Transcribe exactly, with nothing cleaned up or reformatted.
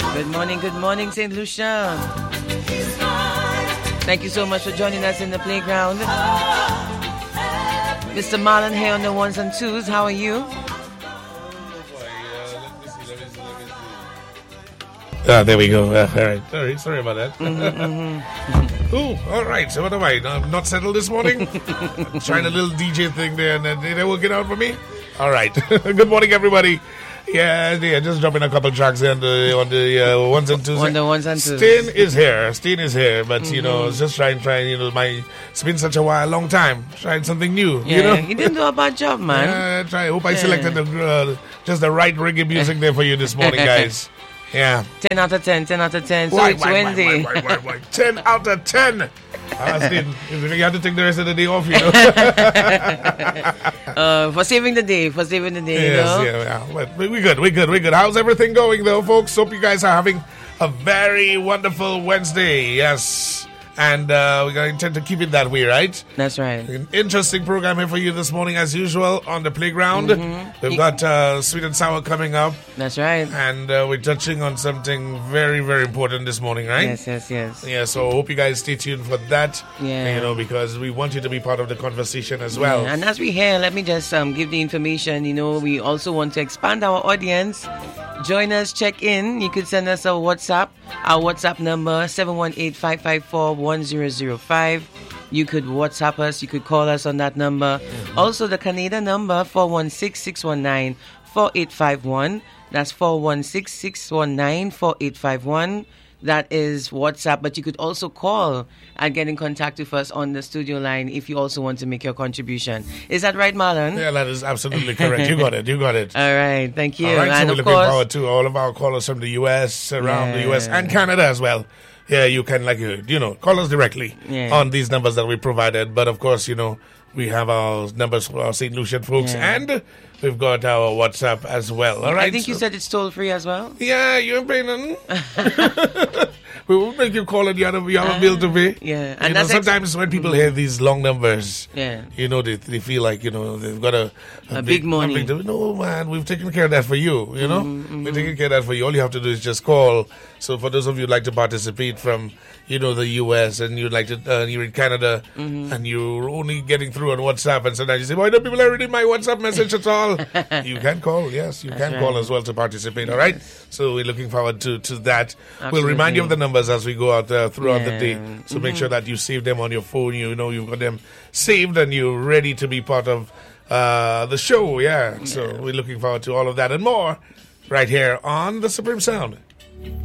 Good morning, good morning, Saint Lucia. Thank you so much for joining us in the playground. Mister Marlon here on the ones and twos. How are you? Ah, there we go. Uh, all right. Sorry, sorry about that. Mm-hmm, mm-hmm. Ooh, all right. So what am I? I'm not settled this morning? Trying a little D J thing there, and then they work it out for me? All right. Good morning, everybody. Yeah, yeah, just dropping a couple tracks on the, on the uh, ones and twos. On the ones and twos. Steen is here. Steen is here. But, mm-hmm. you know, just trying, trying, you know, my, it's been such a while, long time. Trying something new, yeah, you know? You didn't do a bad job, man. Yeah, try. Hope I yeah. selected the, uh, just the right reggae music there for you this morning, guys. Yeah. ten out of ten, ten out of ten. So why, it's why, Wednesday. Why, why, why, why, why? ten out of ten. Ah, Steen, you have to take the rest of the day off, you know. uh, for saving the day, for saving the day, yes, you know. yeah, yeah. But we're good, we're good, we're good. How's everything going, though, folks? Hope you guys are having a very wonderful Wednesday. Yes. And uh, we're going to intend to keep it that way, right? That's right. An interesting program here for you this morning, as usual, on the playground. Mm-hmm. We've got uh, Sweet and Sour coming up. That's right. And uh, we're touching on something very, very important this morning, right? Yes, yes, yes. Yeah, so I hope you guys stay tuned for that. Yeah. You know, because we want you to be part of the conversation as well. Yeah. And as we're here, let me just um, give the information. You know, we also want to expand our audience. Join us, check in. You could send us a WhatsApp. Our WhatsApp number, seven one eight, five five four, one zero zero five. You could WhatsApp us. You could call us on that number. Mm-hmm. Also, the Canada number, four one six, six one nine, four eight five one. That's four one six, six one nine, four eight five one. That is WhatsApp, but you could also call and get in contact with us on the studio line if you also want to make your contribution. Is that right, Marlon? Yeah, that is absolutely correct. You got it. You got it. All right. Thank you. All right, and so of we're looking course, forward to all of our callers from the U S, around yeah. the U S, and Canada as well. Yeah, you can, like, you know, call us directly yeah. on these numbers that we provided. But, of course, you know, we have our numbers for our Saint Lucian folks, yeah. and we've got our WhatsApp as well. All right. I think so, you said it's toll free as well. Yeah, you ain't paying nothing. We will make you call and you have a, you have a bill to pay. Yeah. And you know, sometimes ex- when people hear these long numbers, yeah. you know, they they feel like, you know, they've got a, a, a big, big money. A big, no, man, we've taken care of that for you, you know. Mm-hmm. We're taking care of that for you. All you have to do is just call. So for those of you who'd like to participate from, you know, the U S and you'd like to, uh, you're in Canada mm-hmm. and you're only getting through on WhatsApp, and sometimes you say, why don't people ever read my WhatsApp message at all? You can call, yes, you That's can right. call as well to participate, yes. all right? So we're looking forward to, to that. Absolutely. We'll remind you of the numbers as we go out uh, throughout yeah. the day. So mm-hmm. make sure that you save them on your phone. You know you've got them saved and you're ready to be part of uh, the show, yeah. yeah. So we're looking forward to all of that and more right here on The Supreme Sound.